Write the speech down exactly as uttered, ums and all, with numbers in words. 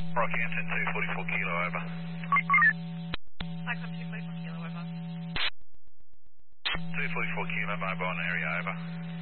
Rockhampton two forty-four kilo over. Maximum two forty-four kilo over. two forty-four kilo mobile in area over.